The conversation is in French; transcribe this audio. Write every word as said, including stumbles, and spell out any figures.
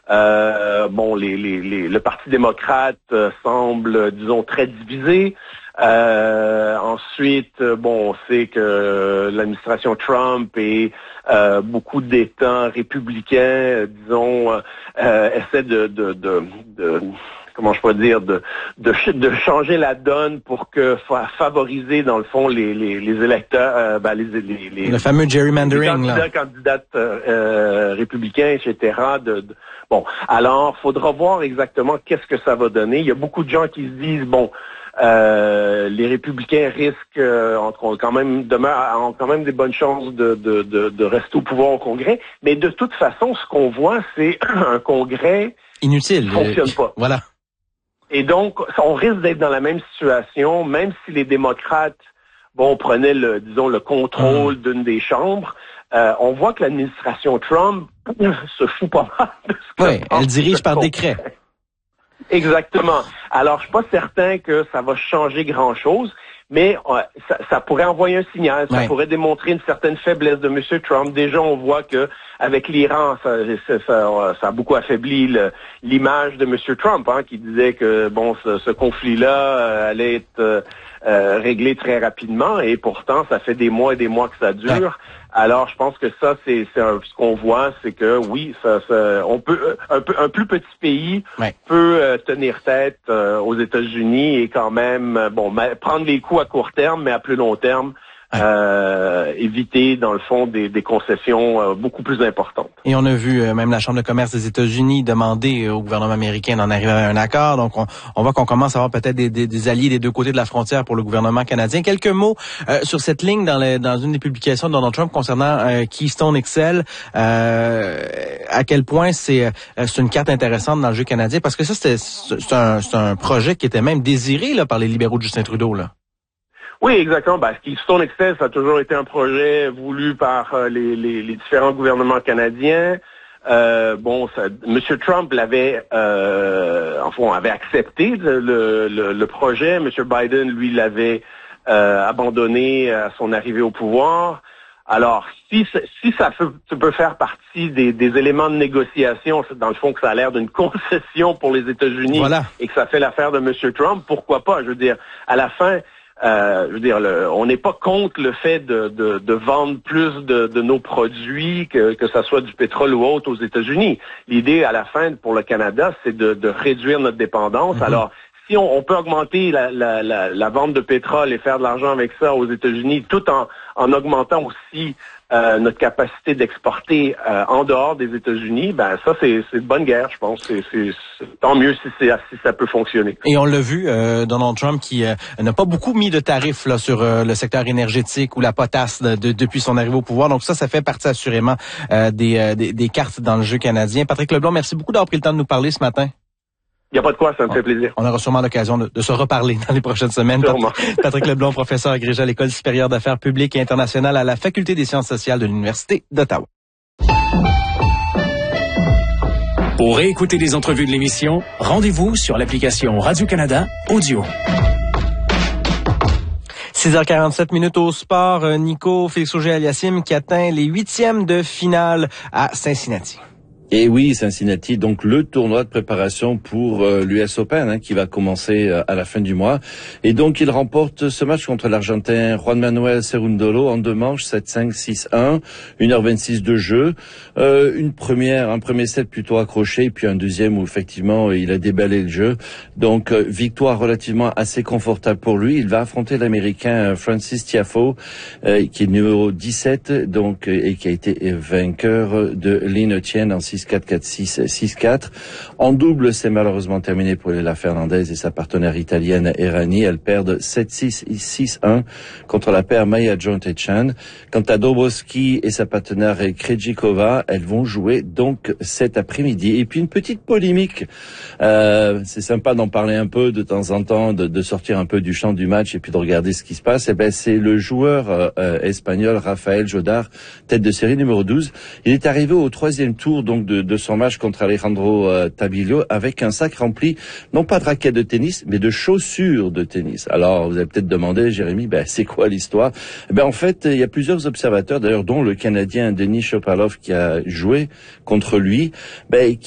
Euh, bon, les, les, les, le Parti démocrate euh, semble, disons, très divisé. Euh, ensuite, bon, on sait que l'administration Trump et euh, beaucoup d'États républicains, euh, disons, euh, essaient de, de, de, de comment je pourrais dire, de, de, de changer la donne pour que favoriser, dans le fond, les, les, les électeurs, euh, ben, les, les, les, le fameux gerrymandering, les candidats, là. candidates euh, républicains, et cetera. De, de, bon, alors, faudra voir exactement qu'est-ce que ça va donner. Il y a beaucoup de gens qui se disent, bon, Euh, les républicains risquent, euh, ont quand même demeurent, ont quand même des bonnes chances de, de, de, de rester au pouvoir au Congrès. Mais de toute façon, ce qu'on voit, c'est un Congrès inutile, qui fonctionne euh, pas. Voilà. Et donc, on risque d'être dans la même situation, même si les démocrates, bon, prenaient le, disons, le contrôle mmh. d'une des chambres. Euh, on voit que l'administration Trump se fout pas mal de ce que Oui, elle dirige par décret. Exactement. Alors, je suis pas certain que ça va changer grand-chose, mais euh, ça, ça pourrait envoyer un signal, ça ouais. pourrait démontrer une certaine faiblesse de M. Trump. Déjà, on voit que avec l'Iran, ça, ça, ça, ça a beaucoup affaibli le, l'image de M. Trump, hein, qui disait que bon, ce, ce conflit-là euh, allait être euh, euh, réglé très rapidement, et pourtant, ça fait des mois et des mois que ça dure. Ouais. Alors, je pense que ça, c'est, c'est un, ce qu'on voit, c'est que oui, ça, ça, on peut un, peu, un plus petit pays ouais. peut euh, tenir tête euh, aux États-Unis et quand même, bon, ma, prendre les coups à court terme, mais à plus long terme. Ouais. Euh, éviter, dans le fond, des, des concessions euh, beaucoup plus importantes. Et on a vu euh, même la Chambre de commerce des États-Unis demander au gouvernement américain d'en arriver à un accord. Donc, on, on voit qu'on commence à avoir peut-être des, des, des alliés des deux côtés de la frontière pour le gouvernement canadien. Quelques mots euh, sur cette ligne dans, les, dans une des publications de Donald Trump concernant euh, Keystone X L. Euh, à quel point c'est, euh, c'est une carte intéressante dans le jeu canadien, parce que ça, c'était, c'est, un, c'est un projet qui était même désiré là, par les libéraux de Justin Trudeau, là. Oui, exactement. Ben, Keystone X L, ça a toujours été un projet voulu par euh, les, les, les différents gouvernements canadiens. Euh, bon, ça, M. Trump l'avait, euh, enfin, avait accepté le, le, le projet. M. Biden, lui, l'avait euh, abandonné à son arrivée au pouvoir. Alors, si, si ça peut, ça peut faire partie des, des éléments de négociation, dans le fond que ça a l'air d'une concession pour les États-Unis voilà. et que ça fait l'affaire de M. Trump, pourquoi pas? Je veux dire, à la fin, Euh, je veux dire, le, on n'est pas contre le fait de, de, de vendre plus de, de nos produits, que, que ça soit du pétrole ou autre, aux États-Unis. L'idée, à la fin, pour le Canada, c'est de, de réduire notre dépendance. Mm-hmm. Alors, si on, on peut augmenter la, la, la, la vente de pétrole et faire de l'argent avec ça aux États-Unis, tout en, en augmentant aussi euh, notre capacité d'exporter euh, en dehors des États-Unis, ben ça, c'est, c'est de bonne guerre, je pense. C'est, c'est, c'est, tant mieux si, c'est, si ça peut fonctionner. Et on l'a vu, euh, Donald Trump qui euh, n'a pas beaucoup mis de tarifs là, sur euh, le secteur énergétique ou la potasse de, de, depuis son arrivée au pouvoir. Donc ça, ça fait partie assurément euh, des, euh, des, des cartes dans le jeu canadien. Patrick Leblanc, merci beaucoup d'avoir pris le temps de nous parler ce matin. Il n'y a pas de quoi, ça me fait plaisir. On aura sûrement l'occasion de, de se reparler dans les prochaines semaines. Sûrement. Patrick Leblanc, professeur agrégé à l'École supérieure d'affaires publiques et internationales à la Faculté des sciences sociales de l'Université d'Ottawa. Pour réécouter les entrevues de l'émission, rendez-vous sur l'application Radio-Canada Audio. six heures quarante-sept minutes au sport. Nico, Félix Auger-Aliassime qui atteint les huitièmes de finale à Cincinnati. Et oui, Cincinnati, donc le tournoi de préparation pour euh, l'U S Open hein, qui va commencer euh, à la fin du mois. Et donc il remporte ce match contre l'Argentin Juan Manuel Cerundolo en deux manches, sept cinq, six un, une heure vingt-six de jeu. Euh, une première, un premier set plutôt accroché, puis un deuxième où effectivement il a déballé le jeu. Donc euh, victoire relativement assez confortable pour lui. Il va affronter l'Américain Francis Tiafoe, euh, qui est numéro dix-sept, donc et qui a été vainqueur de Lin Etienne en six quatre, quatre six, six quatre. En double, c'est malheureusement terminé pour Leylah Fernandez et sa partenaire italienne Errani. Elles perdent sept six, six un contre la paire Maya Jonte-Chan. Quant à Dabrowski et sa partenaire Krejcikova, elles vont jouer donc cet après-midi. Et puis une petite polémique. Euh, c'est sympa d'en parler un peu de temps en temps, de, de sortir un peu du champ du match et puis de regarder ce qui se passe. Et ben c'est le joueur euh, espagnol Rafael Jodar, tête de série numéro douze. Il est arrivé au troisième tour donc de, de son match contre Alejandro euh, Tabilio avec un sac rempli non pas de raquettes de tennis mais de chaussures de tennis. Alors vous allez peut-être demander, Jérémy, ben c'est quoi l'histoire? Ben en fait il y a plusieurs observateurs d'ailleurs dont le Canadien Denis Shapovalov qui a joué contre lui, ben